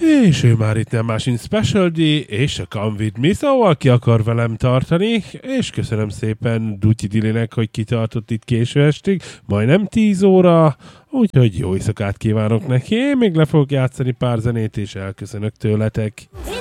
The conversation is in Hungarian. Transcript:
És ő már itt nem más, mint Special D, és a Come With Me, szóval ki akar velem tartani, és köszönöm szépen Dutyi Dilinek, hogy kitartott itt késő estig, majdnem 10 óra, úgyhogy jó éjszakát kívánok neki, én még le fogok játszani pár zenét, és elköszönök tőletek.